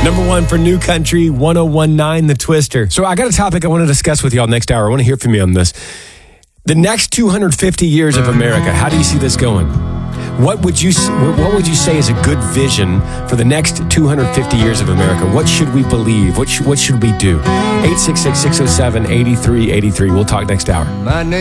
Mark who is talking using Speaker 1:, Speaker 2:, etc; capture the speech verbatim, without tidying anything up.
Speaker 1: Number one for New Country, one oh one point nine The Twister. So I got a topic I want to discuss with y'all next hour. I want to hear from you on this. The next two hundred fifty years of America, how do you see this going? What would you what would you say is a good vision for the next two hundred fifty years of America? What should we believe? What should, what should we do? eight six six, six oh seven, eight three eight three. We'll talk next hour.
Speaker 2: My name